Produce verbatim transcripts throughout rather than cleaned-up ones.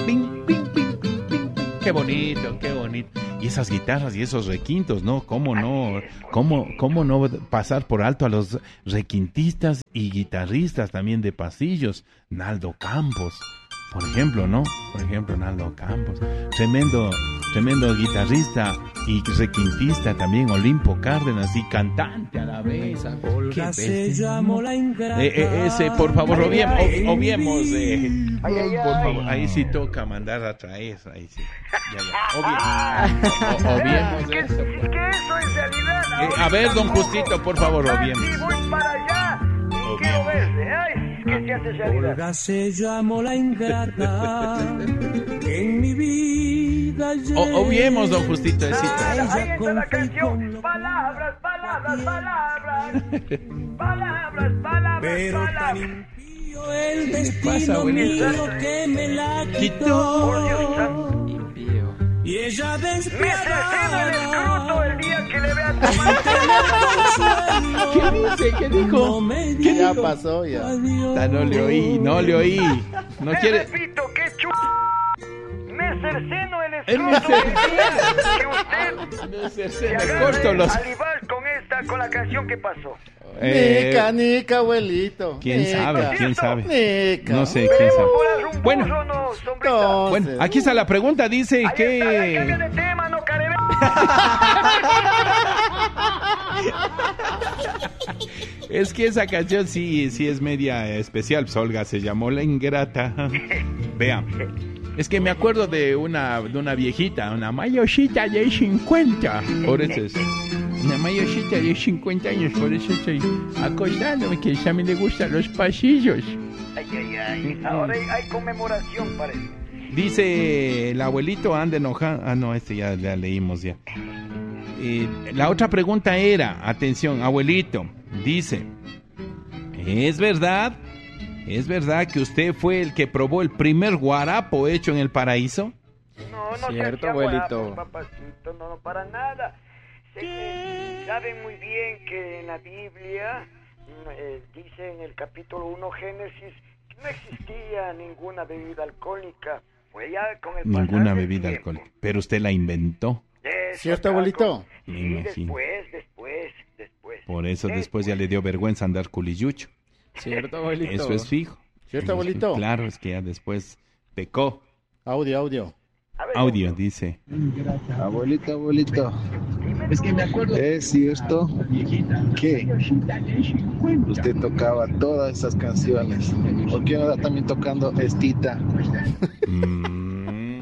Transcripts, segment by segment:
ping, ping, ping, ping, ping, ping. Qué bonito, qué bonito. Y esas guitarras y esos requintos, ¿no? ¿Cómo no, cómo, cómo no pasar por alto a los requintistas y guitarristas también de pasillos? Naldo Campos, por ejemplo, ¿no? Por ejemplo, Naldo Campos. Tremendo, tremendo guitarrista y requintista también, Olimpo Cárdenas, y cantante a la vez. Olga se llamó la ingrata. Eh, eh, ese, por favor, obviemos, obviemos eh, por favor, ahí sí toca mandar a traer, ahí sí. Ya, ya, obviemos, o, obviemos ¿Qué, eso. ¿Qué eso en realidad? Eh, a ver, don Justito, por favor, obviemos. Sí, voy para allá y quiero verle. Ay, ¿qué se hace realidad? Olga se llamó la ingrata que en mi vida O, obviemos, don Justito, ese Ah, cita. ahí está la canción. Palabras, palabras, palabras. Palabras, palabras, pero tan palabras. impío el pasa, destino abuelita? mío que me la Por Dios quitó. santo. Y ella Me cerceno el escroto despiadada el día que le vea tomar. ¿Qué dice? ¿Qué dijo? no me ¿Qué Ya dijo? pasó, ya. adiós. Ah, no le oí, no le oí. No Te quiere. repito, que chu... Me cerceno el Él me escroto el cer- día que usted se Me agarre corto los. al Ibar con esta, con la canción que pasó. Eh, Nica, nica, abuelito. ¿Quién Nica. sabe? ¿Quién sabe? Nica. No sé, quién ¿Veremos sabe. por el rumbo Bueno. o no, sombrita? No. Bueno, aquí está la pregunta, dice Ahí está, ya cambia que... de tema, no carebe. Es que esa canción sí, sí es media especial. Pues, Olga se llamó La Ingrata. Vean, es que me acuerdo de una, de una viejita, una mayoshita de cincuenta. Por eso es... Una mayoshita de cincuenta años, por eso estoy acordándome que ya me le gustan los pasillos. Ay, ay, ay. Ahora hay, hay conmemoración, parece. Dice el abuelito anda enojado. Ah, no, este ya, ya leímos ya. Eh, la otra pregunta era, atención, abuelito, dice, ¿es verdad? ¿Es verdad que usted fue el que probó el primer guarapo hecho en el paraíso? No, no Cierto, seas abuelito. guapo, papacito, no, no, para nada. Sé que saben muy bien que en la Biblia mm, eh, dice en el capítulo uno Génesis que no existía ninguna bebida alcohólica. Fue ya con el Ninguna pasar del bebida tiempo. alcohólica. Pero usted la inventó. Eso, ¿Cierto, Caco. abuelito? Me Sí, imagino. después, después, después. Por eso Sí, después ya le dio vergüenza andar culillucho. Cierto, abuelito. Eso es fijo. ¿Cierto, Eso es abuelito? fijo. Claro, es que ya después pecó. Audio, audio. A ver, Audio, dice. Abuelito, abuelito, es que me acuerdo. ¿Es cierto que usted tocaba todas esas canciones? ¿Por qué no está también tocando Estita? Mm,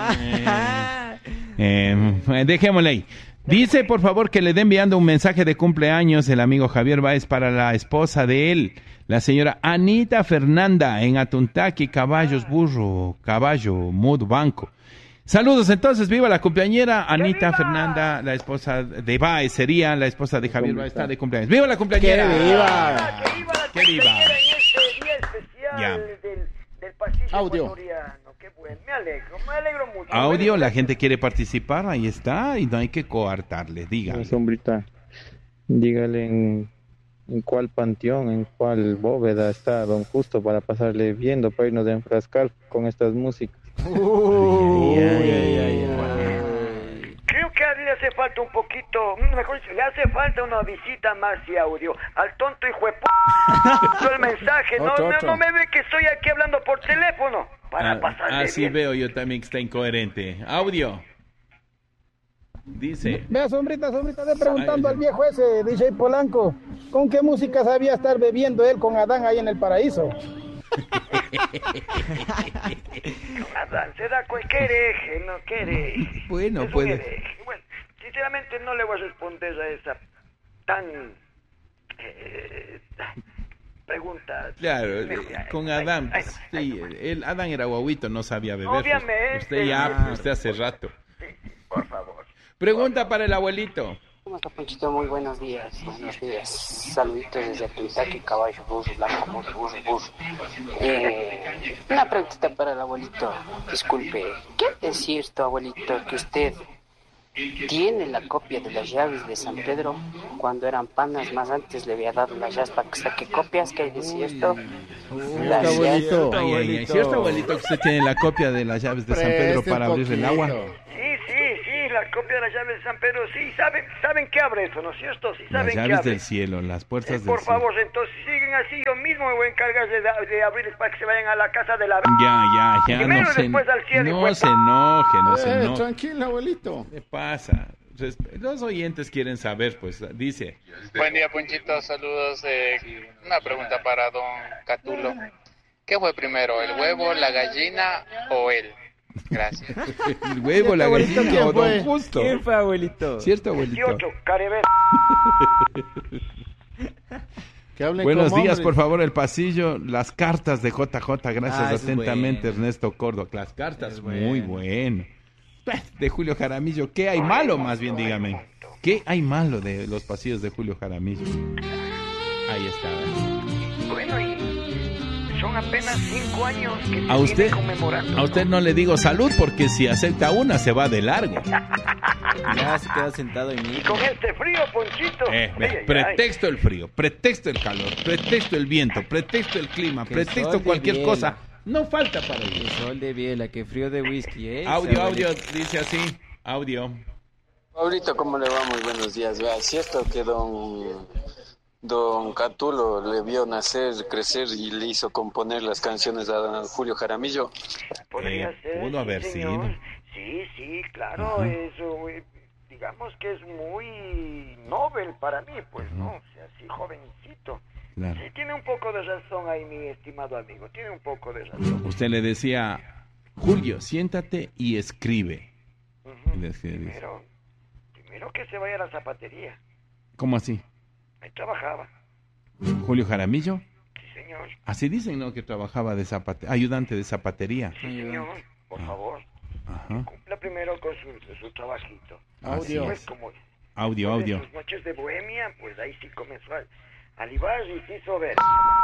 Ah. eh, eh, dejémosle ahí. Dice, por favor, que le dé enviando un mensaje de cumpleaños el amigo Javier Báez para la esposa de él, la señora Anita Fernanda, en Atuntaqui, Caballos, Burro, Caballo, Mud, Banco. Saludos, entonces, viva la cumpleañera Anita viva! Fernanda, la esposa de Báez, sería la esposa de Javier Báez, está de cumpleaños. ¡Viva la cumpleañera! ¡Que viva! Ah, que viva la ¡Que viva! cumpleañera en este día especial Ya. del, del pasillo Audio. ecuatoriano. Qué bueno, me alegro, me alegro mucho. Audio, la gente quiere participar, ahí está, y no hay que coartarle, diga. Sombrita, dígale en, en cuál panteón, en cuál bóveda está don Justo para pasarle viendo, para irnos a enfrascar con estas músicas. Uy, ay, ay, ay. Creo que a él le hace falta un poquito, mm, mejor dicho, le hace falta una visita más y audio. Al tonto hijo de p***, el mensaje, no, Otro, no, otro. no me ve que estoy aquí hablando por teléfono. Para Ah, pasarle así bien. veo yo también que está incoherente. Audio. Dice. Vea, sombrita, sombrita, ve preguntando Ay, al viejo ese, D J Polanco, ¿con qué música sabía estar bebiendo él con Adán ahí en el paraíso? Adán, se da cuenta, qué hereje, no, qué hereje. Bueno, Es un puede. hereje. Bueno, sinceramente no le voy a responder a esa tan eh, pregunta. Claro, eh, Ay, con ay, Adán, ay, pues, ay, sí, ay, el Adán era guaguito, no sabía beber. pues, Obviamente. Usted ya, usted hace rato. sí, por favor. Pregunta para el abuelito. ¿Cómo está, Ponchito? Muy buenos días. Buenos días. Saluditos desde Kentucky, caballo, burro, blanco, burro, burro, burro. Eh, una preguntita para el abuelito. Disculpe, ¿qué es cierto, abuelito, que usted tiene la copia de las llaves de San Pedro. Cuando eran panas, más antes le había dado las llaves para que saque copias, que decía esto. Las Está abuelito. Ay, ay, ay. ¿Cierto, abuelito, que usted tiene la copia de las llaves de San Pedro Preste para un abrir el poquito. agua? Sí, sí, sí, la copia de las llaves de San Pedro, sí, saben, saben qué abre eso, ¿no es cierto? Sí, saben Las qué llaves abre. del cielo, las Eh, puertas del por cielo. favor, entonces siguen así, yo mismo me voy a encargar de, da- de abrirles para que se vayan a la casa de la... Ya, ya, ya, Primero no y se, después al cielo, no hijo de se enoje, no se Eh, enoje. tranquilo, abuelito. ¿Qué pasa? Resp- Los oyentes quieren saber, pues, dice. Buen día, Ponchito. Saludos. Eh, una pregunta para don Catulo. ¿Qué fue primero, el huevo, la gallina o él? Gracias. El huevo, la Abuelito, gallina ¿quién o fue? don Justo. ¿Quién fue, abuelito? ¿Cierto, abuelito? dieciocho, carever. Que hablen Buenos como días, hombres. por favor, el pasillo, las cartas de J J, gracias Ah, eso es atentamente, bueno. Ernesto Córdoba. Las cartas, Es muy bueno. bueno. De Julio Jaramillo, ¿qué hay malo, más bien, dígame? ¿Qué hay malo de los pasillos de Julio Jaramillo? Ahí está. Bueno, y son apenas cinco años que se A usted, viene conmemorando. a usted no le digo salud porque si acepta una se va de largo. Ya se queda sentado y Y mira. con este frío, Ponchito. Eh, ve, Ay, ay, ay. pretexto el frío, pretexto el calor, pretexto el viento, pretexto el clima, Que pretexto sol de cualquier biela. cosa. No falta para Que ello. sol de biela, que frío de whisky, ¿eh? Audio, abuelito. audio, dice así. Audio. Ahorita, ¿cómo le va? Muy buenos días. Vea, cierto que don, don Catulo le vio nacer, crecer y le hizo componer las canciones a don Julio Jaramillo. Podría Eh, ser. pudo sí, haber señor. sido. Sí, sí, claro. Ajá. Eso, eh, digamos que es muy novel para mí, pues, ¿no? O sea, así jovencito. Claro. Sí, tiene un poco de razón ahí, mi estimado amigo. Tiene un poco de razón. Usted le decía, Julio, siéntate y escribe. Ujú. Y le escribe, dice, Primero, primero que se vaya a la zapatería. ¿cómo así? Ahí trabajaba. ¿Julio Jaramillo? Sí, señor. Así dicen, ¿no? Que trabajaba de zapate ayudante de zapatería. Sí, señor. Por Ah. favor, Ajá. cumpla primero con su, su trabajito. Así Audio. Pues es. como Audio, después audio. de sus noches de bohemia, pues ahí sí comenzó a, a libar y quiso ver.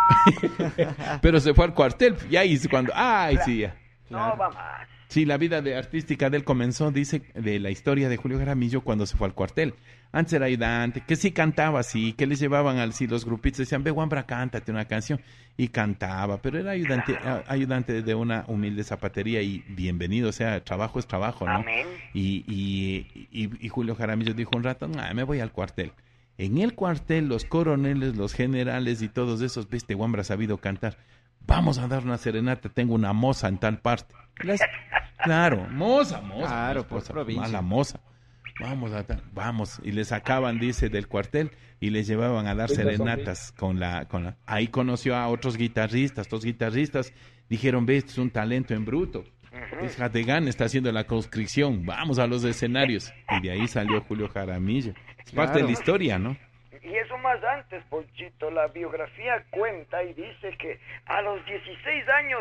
Pero se fue al cuartel y ahí es cuando... ¡Ay, sí! ya. No va más. Sí, la vida de artística de él comenzó, dice, de la historia de Julio Jaramillo cuando se fue al cuartel. Antes era ayudante, que sí cantaba, sí, que les llevaban al sí los grupitos, decían, ve, Guambra, cántate una canción, y cantaba, pero era ayudante, a- ayudante de una humilde zapatería y bienvenido, o sea, trabajo es trabajo, ¿no? Amén. Y, y, y, y Julio Jaramillo dijo un rato, "Nah, me voy al cuartel". En el cuartel, los coroneles, los generales y todos esos, viste, Guambra ha sabido cantar. Vamos a dar una serenata, tengo una moza en tal parte. Las- Claro, moza, moza. Claro, no, por esposa, provincia. mala moza. Vamos a ta- vamos y les sacaban, dice, del cuartel y les llevaban a dar serenatas con la con la ahí conoció a otros guitarristas, dos guitarristas dijeron, "Ve, este es un talento en bruto. Es Jategán, está haciendo la conscripción, vamos a los escenarios." Y de ahí salió Julio Jaramillo. Es parte de Claro. la historia, ¿no? Y eso más antes, Ponchito, la biografía cuenta y dice que a los dieciséis años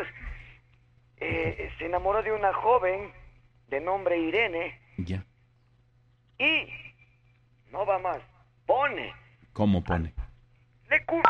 eh, se enamoró de una joven de nombre Irene Ya. y no va más, pone, ¿Cómo pone? le cu...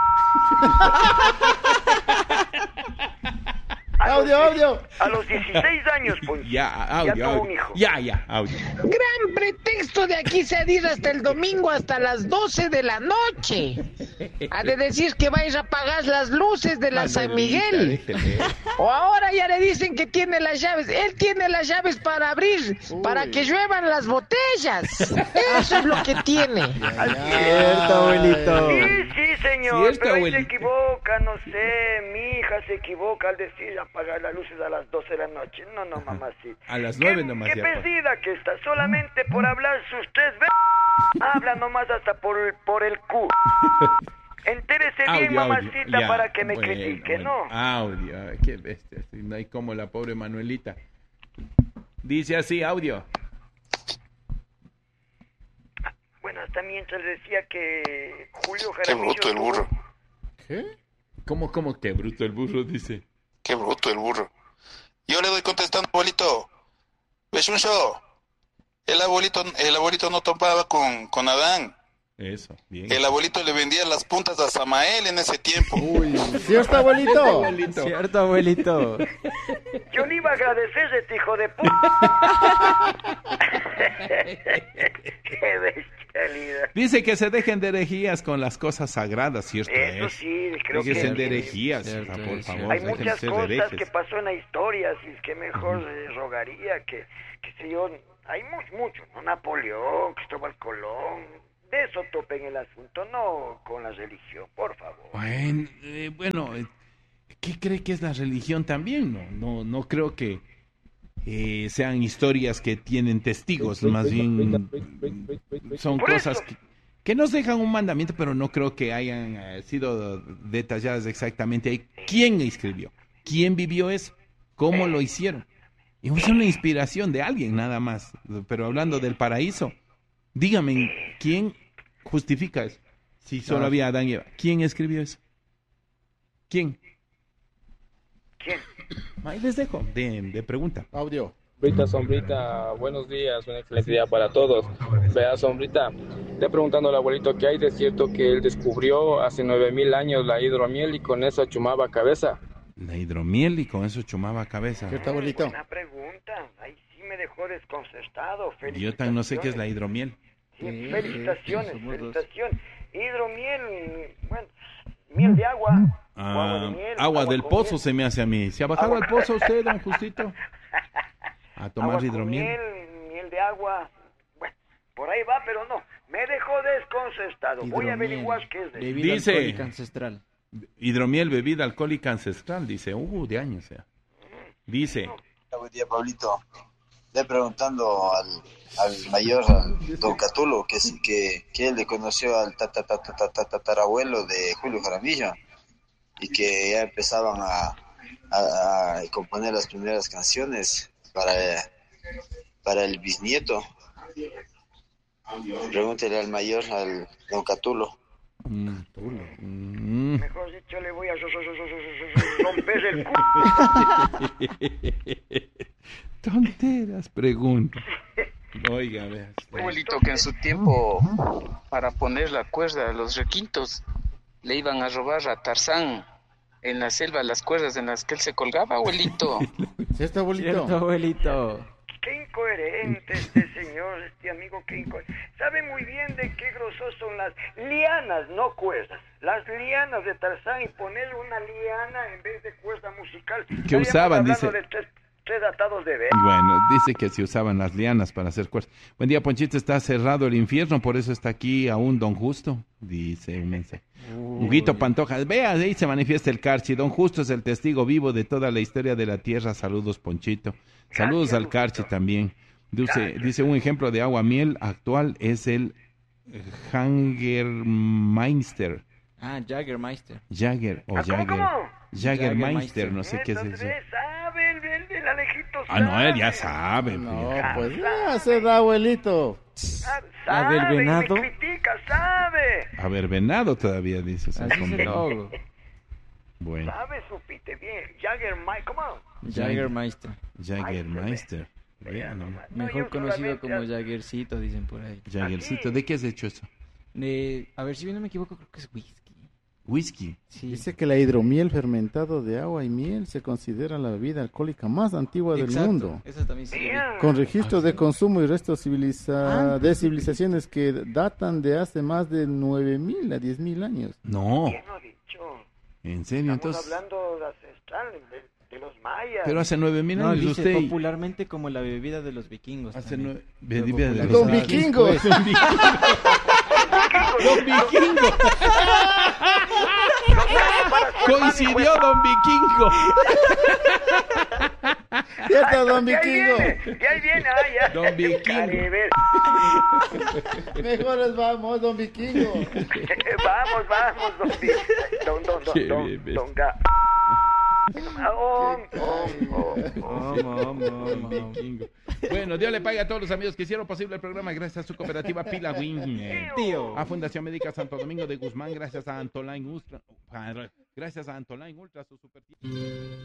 Audio, audio. A los dieciséis años, Ponchito, Ya, audio, ya tuvo audio. un hijo. Ya, ya, audio. Gran pretexto de aquí salir hasta el domingo hasta las doce de la noche. Ha de decir que vais a apagar las luces de la San Miguel. O ahora ya le dicen que tiene las llaves. Él tiene las llaves para abrir, para que lluevan las botellas. Eso es lo que tiene. Cierto, abuelito. Sí, sí, señor, Cierto, pero él abuelito. se equivoca, no sé, mi hija se equivoca al decir apagar las luces a las doce de la noche. No, no, mamacita. A las nueve ¿Qué, nomás qué ya apaga. perdida que está, solamente por hablar sus tres veces. Habla nomás hasta por, el- por el cu. Entérese bien, Audio, audio. mamacita, Ya, para que me bueno, critique, bueno. ¿no? Audio, ay, qué bestia. sí, No hay como la pobre Manuelita. Dice así, audio. Bueno, hasta mientras decía que Julio Qué Jaramillo... bruto el tuvo- burro. ¿Qué? ¿Cómo, cómo? Qué bruto el burro, dice. Qué bruto el burro. Yo le doy contestando, abuelito. ¿Ves un show? El abuelito, el abuelito no topaba con, con Adán. Eso, bien. El abuelito le vendía las puntas a Samael en ese tiempo. Uy, ¿cierto, abuelito? Abuelito. Cierto, abuelito. Yo le iba a agradecer a este hijo de puta. Qué bestialidad. Dice que se dejen de herejías con las cosas sagradas, ¿cierto? Eso es? sí, creo que Déjense de sí. herejías, Cierto, por es, favor. Hay déjense muchas de cosas herejes. que pasó en la historia, así es que mejor eh, rogaría que, que sé yo, hay mucho, mucho, ¿no? Napoleón, Cristóbal Colón, de eso topen el asunto, no con la religión, por favor. Bueno, eh, bueno, eh, ¿qué cree que es la religión también? No, no, no creo que eh, sean historias que tienen testigos, más bien son Por cosas eso. que, que nos dejan un mandamiento, pero no creo que hayan eh, sido detalladas exactamente ahí. ¿Quién escribió? ¿Quién vivió eso? ¿Cómo lo hicieron? Y es una inspiración de alguien nada más, pero hablando del paraíso, dígame, ¿quién justifica eso? Si solo había Adán y Eva, ¿quién escribió eso? ¿Quién? ¿Quién? Ahí les dejo, de, de pregunta. Audio. Sombrita, Sombrita, buenos días, una excelente día para todos. Vea, Sombrita, le preguntando al abuelito que hay de cierto que él descubrió hace nueve mil años la hidromiel y con eso chumaba cabeza. La hidromiel y con eso chumaba cabeza. ¿Cierto, abuelito? Buena pregunta, ahí sí me dejó desconcertado. Yo tan no sé qué es la hidromiel. Sí, felicitaciones, felicitaciones. Hidromiel, bueno, miel de agua. Ah, agua de miel, agua del con pozo miel. se me hace a mí. ¿Se ha bajado Agua- al pozo usted, don Justito? A tomar Agua con hidromiel. miel, miel de agua. Bueno, por ahí va, pero no. Me dejó desconcertado. Voy a Hidromiel, averiguar qué es de bebida Dice- alcohólica ancestral. Hidromiel, bebida alcohólica ancestral, dice. Uh, de años, ya. Dice. Buen día, Pablito. Le preguntando al, al mayor, al don Catulo, que, sí- que, que él le conoció al tata, tata, tata, tatarabuelo de Julio Jaramillo y que ya empezaban a, a, a componer las primeras canciones para, para el bisnieto. Pregúntele al mayor, al don Catulo. Mm, tulo. Mm. Mejor dicho, le voy a ro- ro- ro- ro- ro- romper el culo. Tonteras, pregunto. Oiga, veas. Abuelito, que en su tiempo, para poner la cuerda a los requintos, le iban a robar a Tarzán en la selva las cuerdas en las que él se colgaba, abuelito. ¿Cierto, abuelito? Cierto, abuelito. Qué incoherente este señor, este amigo, qué incoherente. Sabe muy bien de qué grosor son las lianas, no cuerdas. Las lianas de Tarzán y ponerle una liana en vez de cuerda musical. Que Estaríamos usaban, hablando dice. de tres, tres atados de ver. Y bueno, dice que se usaban las lianas para hacer cuerdas. Buen día, Ponchito, está cerrado el infierno, por eso está aquí aún Don Justo, dice un mensaje. Huguito Pantoja, vea, ahí se manifiesta el Carchi. Don Justo es el testigo vivo de toda la historia de la tierra. Saludos, Ponchito. Saludos al Carchi también. Dice, dice un ejemplo de agua miel actual es el Jagermeister. Ah, Jaggermeister. Jagger o ¿Ah, cómo, Jagger. cómo? Jagermeister, no sé qué es eso. Entonces, sabe, el, el, el Alejito Ah, no, él ya sabe. sabe. No, pues. pues ya se da, abuelito. Sabe, A ver, y me venado. critica, sabe. A ver, venado todavía dice. Así es el logo. Bueno, Sabe, supiste bien. Jagger Mike, ¿cómo? Jaggermeister. Jagermeister. Vea, no. Mejor yo conocido solamente- como Jaggercito, dicen por ahí. Jaggercito, ¿de qué has hecho eso? Eh, a ver, si bien no me equivoco, creo que es whisky. Whisky. Sí. Dice que la hidromiel fermentado de agua y miel se considera la bebida alcohólica más antigua del Exacto, mundo. esa también sí. Bien. Con registros de consumo y restos civiliza- Ah. de civilizaciones que datan de hace más de nueve mil a diez mil años. No, ¿Quién lo ha dicho? en serio, Estamos entonces. hablando de ancestral, de, de los mayas. Pero hace nueve mil No, años dice usted. popularmente como la bebida de los vikingos. Hace también. nueve. Bebida de Don los Vikingo. vikingos. Don Vikingo. Coincidió Don Vikingo. ¿Cierto, don Y ahí Vikingo? viene, y ahí viene, ah, ya. Don Vikingo. Caribe. Mejores vamos, don Vikingo. Vamos, vamos, don Vi- Don, don, don, Qué don, bien, ves. don Ga- Ah, om, om, om, om. Vamos, vamos, vamos. Vikingo. Bueno, Dios le pague a todos los amigos que hicieron posible el programa gracias a su cooperativa Pila Win. eh, Tío. A Fundación Médica Santo Domingo de Guzmán, gracias a Antolain Ultra. Gracias a Antolain Ultra, su super